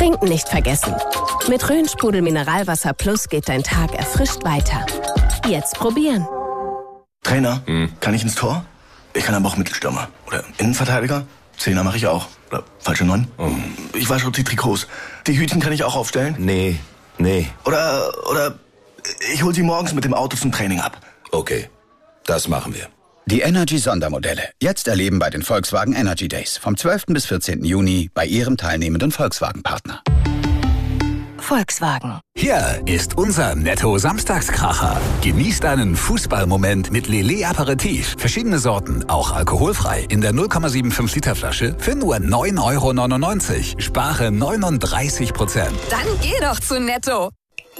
Trinken nicht vergessen. Mit Rhön-Sprudel Mineralwasser Plus geht dein Tag erfrischt weiter. Jetzt probieren. Trainer, kann ich ins Tor? Ich kann aber auch Mittelstürmer. Oder Innenverteidiger. Zehner mache ich auch. Oder falsche 9. Ich wasche die Trikots. Die Hütchen kann ich auch aufstellen? Nee. Oder ich hol sie morgens mit dem Auto zum Training ab. Okay, das machen wir. Die Energy-Sondermodelle. Jetzt erleben bei den Volkswagen Energy Days. Vom 12. bis 14. Juni bei Ihrem teilnehmenden Volkswagen-Partner. Volkswagen. Hier ist unser Netto-Samstagskracher. Genießt einen Fußballmoment mit Lele Aperitif. Verschiedene Sorten, auch alkoholfrei. In der 0,75 Liter Flasche für nur 9,99 €. Spare 39%. Dann geh doch zu Netto.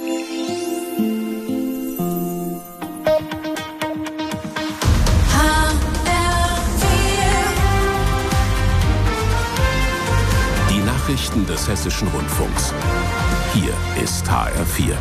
Die Nachrichten des Hessischen Rundfunks. Hier ist HR4.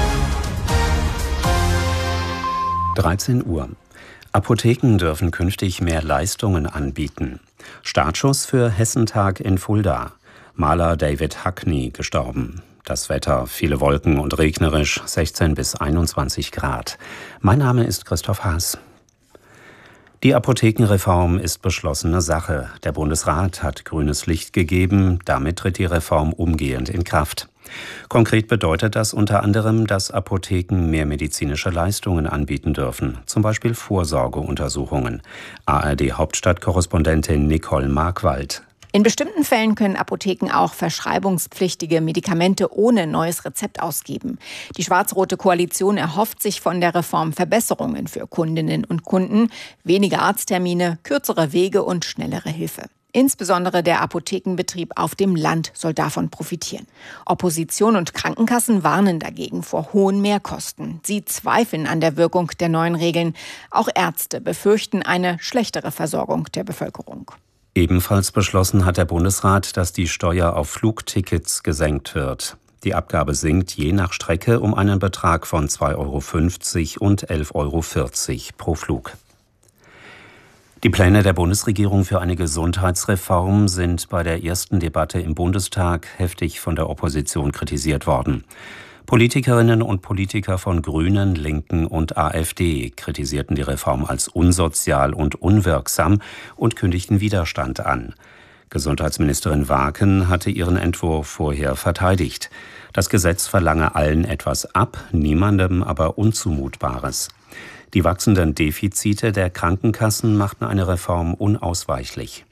13 Uhr. Apotheken dürfen künftig mehr Leistungen anbieten. Startschuss für Hessentag in Fulda. Maler David Hackney gestorben. Das Wetter, viele Wolken und regnerisch, 16 bis 21 Grad. Mein Name ist Christoph Haas. Die Apothekenreform ist beschlossene Sache. Der Bundesrat hat grünes Licht gegeben. Damit tritt die Reform umgehend in Kraft. Konkret bedeutet das unter anderem, dass Apotheken mehr medizinische Leistungen anbieten dürfen, zum Beispiel Vorsorgeuntersuchungen. ARD-Hauptstadtkorrespondentin Nicole Markwald. In bestimmten Fällen können Apotheken auch verschreibungspflichtige Medikamente ohne neues Rezept ausgeben. Die schwarz-rote Koalition erhofft sich von der Reform Verbesserungen für Kundinnen und Kunden, weniger Arzttermine, kürzere Wege und schnellere Hilfe. Insbesondere der Apothekenbetrieb auf dem Land soll davon profitieren. Opposition und Krankenkassen warnen dagegen vor hohen Mehrkosten. Sie zweifeln an der Wirkung der neuen Regeln. Auch Ärzte befürchten eine schlechtere Versorgung der Bevölkerung. Ebenfalls beschlossen hat der Bundesrat, dass die Steuer auf Flugtickets gesenkt wird. Die Abgabe sinkt je nach Strecke um einen Betrag von 2,50 € und 11,40 € pro Flug. Die Pläne der Bundesregierung für eine Gesundheitsreform sind bei der ersten Debatte im Bundestag heftig von der Opposition kritisiert worden. Politikerinnen und Politiker von Grünen, Linken und AfD kritisierten die Reform als unsozial und unwirksam und kündigten Widerstand an. Gesundheitsministerin Waaken hatte ihren Entwurf vorher verteidigt. Das Gesetz verlange allen etwas ab, niemandem aber Unzumutbares. Die wachsenden Defizite der Krankenkassen machten eine Reform unausweichlich.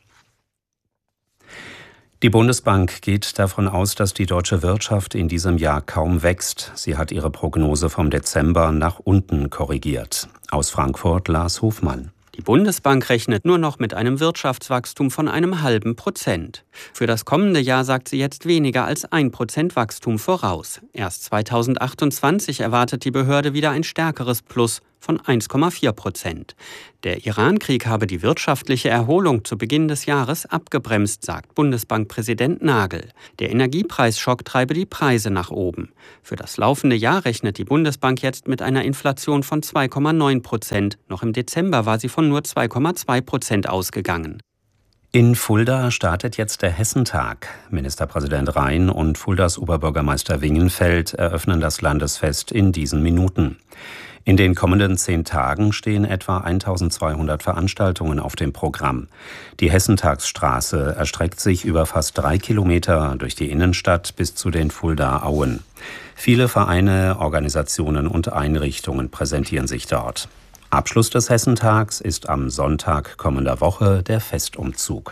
Die Bundesbank geht davon aus, dass die deutsche Wirtschaft in diesem Jahr kaum wächst. Sie hat ihre Prognose vom Dezember nach unten korrigiert. Aus Frankfurt Lars Hofmann. Die Bundesbank rechnet nur noch mit einem Wirtschaftswachstum von 0,5%. Für das kommende Jahr sagt sie jetzt weniger als 1% Wachstum voraus. Erst 2028 erwartet die Behörde wieder ein stärkeres Plus von 1,4%. Der Iran-Krieg habe die wirtschaftliche Erholung zu Beginn des Jahres abgebremst, sagt Bundesbankpräsident Nagel. Der Energiepreisschock treibe die Preise nach oben. Für das laufende Jahr rechnet die Bundesbank jetzt mit einer Inflation von 2,9%. Noch im Dezember war sie von nur 2,2% ausgegangen. In Fulda startet jetzt der Hessentag. Ministerpräsident Rhein und Fuldas Oberbürgermeister Wingenfeld eröffnen das Landesfest in diesen Minuten. In den kommenden 10 Tagen stehen etwa 1200 Veranstaltungen auf dem Programm. Die Hessentagsstraße erstreckt sich über fast 3 Kilometer durch die Innenstadt bis zu den Fuldaer Auen. Viele Vereine, Organisationen und Einrichtungen präsentieren sich dort. Abschluss des Hessentags ist am Sonntag kommender Woche der Festumzug.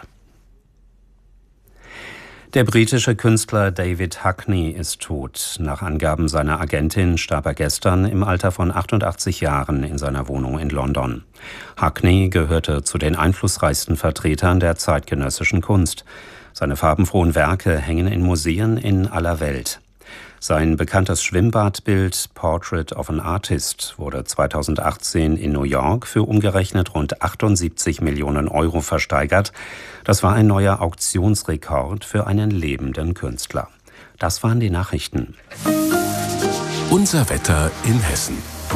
Der britische Künstler David Hackney ist tot. Nach Angaben seiner Agentin starb er gestern im Alter von 88 Jahren in seiner Wohnung in London. Hackney gehörte zu den einflussreichsten Vertretern der zeitgenössischen Kunst. Seine farbenfrohen Werke hängen in Museen in aller Welt. Sein bekanntes Schwimmbadbild Portrait of an Artist wurde 2018 in New York für umgerechnet rund 78 Millionen € versteigert. Das war ein neuer Auktionsrekord für einen lebenden Künstler. Das waren die Nachrichten. Unser Wetter in Hessen.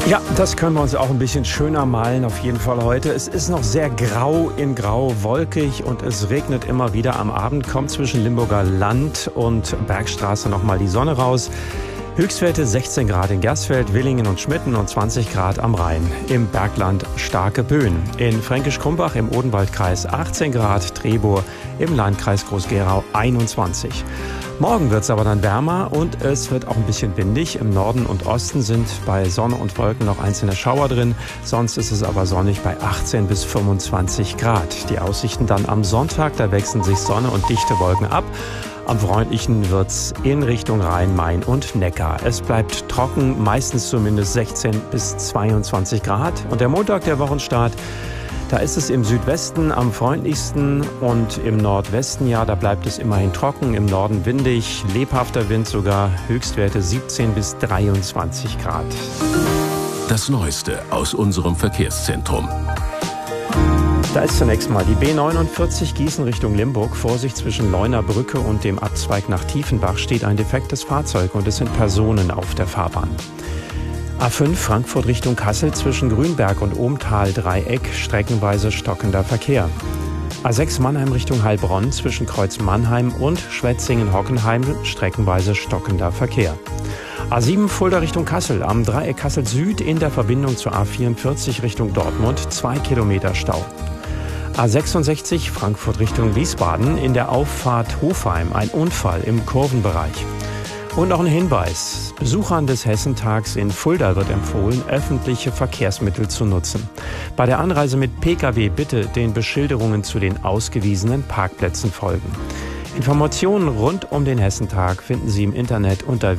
Ja, das können wir uns auch ein bisschen schöner malen, auf jeden Fall heute. Es ist noch sehr grau in grau, wolkig und es regnet immer wieder. Am Abend kommt zwischen Limburger Land und Bergstraße nochmal die Sonne raus. Höchstwerte 16 Grad in Gersfeld, Willingen und Schmitten und 20 Grad am Rhein. Im Bergland starke Böen. In Fränkisch-Krumbach im Odenwaldkreis 18 Grad, Trebur im Landkreis Groß-Gerau 21. Morgen wird es aber dann wärmer und es wird auch ein bisschen windig. Im Norden und Osten sind bei Sonne und Wolken noch einzelne Schauer drin. Sonst ist es aber sonnig bei 18 bis 25 Grad. Die Aussichten dann am Sonntag, da wechseln sich Sonne und dichte Wolken ab. Am freundlichen wird's in Richtung Rhein, Main und Neckar. Es bleibt trocken, meistens zumindest 16 bis 22 Grad. Und der Montag, der Wochenstart, da ist es im Südwesten am freundlichsten und im Nordwesten, ja, da bleibt es immerhin trocken. Im Norden windig, lebhafter Wind sogar, Höchstwerte 17 bis 23 Grad. Das Neueste aus unserem Verkehrszentrum. Da ist zunächst mal die B49 Gießen Richtung Limburg. Vorsicht, zwischen Leuner Brücke und dem Abzweig nach Tiefenbach steht ein defektes Fahrzeug und es sind Personen auf der Fahrbahn. A5 Frankfurt Richtung Kassel zwischen Grünberg und Ohmtal Dreieck streckenweise stockender Verkehr. A6 Mannheim Richtung Heilbronn zwischen Kreuz Mannheim und Schwetzingen-Hockenheim streckenweise stockender Verkehr. A7 Fulda Richtung Kassel am Dreieck Kassel Süd in der Verbindung zur A44 Richtung Dortmund 2 Kilometer Stau. A66 Frankfurt Richtung Wiesbaden in der Auffahrt Hofheim ein Unfall im Kurvenbereich. Und noch ein Hinweis. Besuchern des Hessentags in Fulda wird empfohlen, öffentliche Verkehrsmittel zu nutzen. Bei der Anreise mit Pkw bitte den Beschilderungen zu den ausgewiesenen Parkplätzen folgen. Informationen rund um den Hessentag finden Sie im Internet unter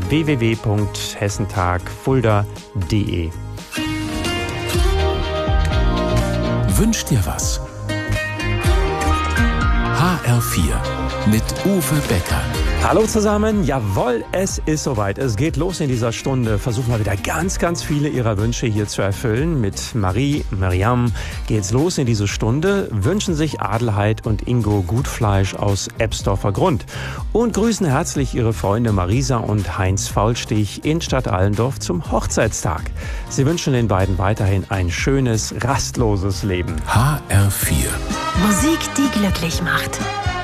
www.hessentagfulda.de. Wünsch dir was? HR4 mit Uwe Becker. Hallo zusammen, jawohl, es ist soweit. Es geht los in dieser Stunde. Versuchen wir wieder ganz, ganz viele Ihrer Wünsche hier zu erfüllen. Mit Miriam geht's los in diese Stunde. Wünschen sich Adelheid und Ingo Gutfleisch aus Ebsdorfer Grund. Und grüßen herzlich Ihre Freunde Marisa und Heinz Faulstich in Stadt Allendorf zum Hochzeitstag. Sie wünschen den beiden weiterhin ein schönes, rastloses Leben. HR4. Musik, die glücklich macht.